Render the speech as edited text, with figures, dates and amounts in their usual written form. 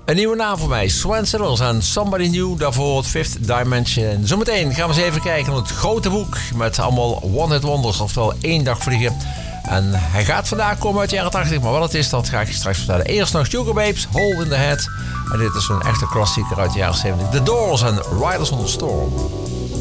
Een nieuwe naam voor mij, Swan Siddles en Somebody New, daarvoor het Fifth Dimension. Zometeen gaan we eens even kijken naar het grote boek met allemaal one-hit wonders, oftewel 1 dag vliegen. En hij gaat vandaag komen uit de jaren 80, maar wat het is, dat ga ik je straks vertellen. Eerst nog Sugar Babes, Hole in the Head. En dit is een echte klassieker uit de jaren 70. The Doors en Riders on the Storm.